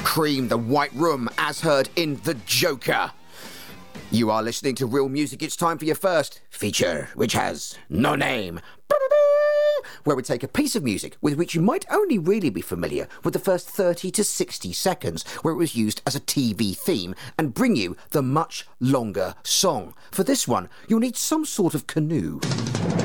cream the White Room as heard in The Joker. You are listening to Real Music. It's time for your first feature, which has no name, where we take a piece of music with which you might only really be familiar with the first 30 to 60 seconds, where it was used as a TV theme, and bring you the much longer song. For this one, you'll need some sort of canoe.